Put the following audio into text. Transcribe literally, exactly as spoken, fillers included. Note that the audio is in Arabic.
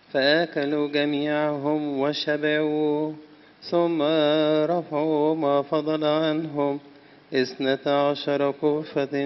فأكلوا جميعهم وشبعوا، ثم رفعوا ما فضل عنهم اثنتا عشر كوفة